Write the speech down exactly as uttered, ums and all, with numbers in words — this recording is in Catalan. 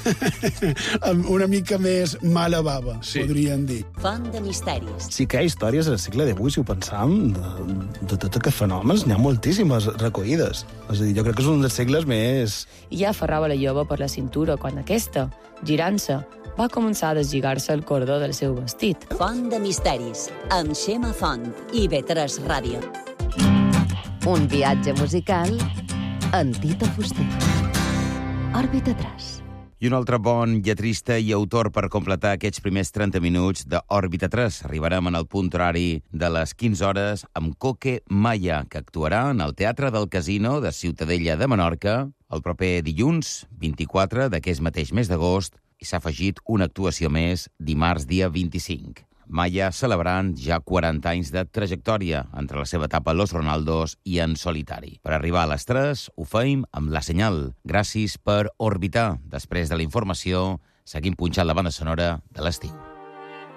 amb una mica més mala bava, Sí. podríem dir. Font de misteris. Sí que hi ha històries al segle divuit, si ho pensam, de, de tot aquests fenòmens, n'hi ha moltíssimes recollides. És a dir, jo crec que és un dels segles més... I ja aferrava la jove per la cintura quan aquesta, girant-se, va començar a deslligar-se el cordó del seu vestit. Font de misteris, amb Xema Font i B tres Ràdio. Un viatge musical en Tito Fuster. Òrbita tres. I un altre bon lletrista i autor per completar aquests primers trenta minuts d'Òrbita tres. Arribarem en el punt horari de les quinze hores amb Coque Maya, que actuarà en el Teatre del Casino de Ciutadella de Menorca el proper dilluns vint-i-quatre d'aquest mateix mes d'agost, i s'ha afegit una actuació més dimarts dia vint-i-cinc. Maya celebrant ja quaranta anys de trajectòria entre la seva etapa Los Ronaldos i en solitari. Per arribar a les tres ho feim amb La Senyal. Gràcies per orbitar. Després de la informació, seguim punxant la banda sonora de l'estiu.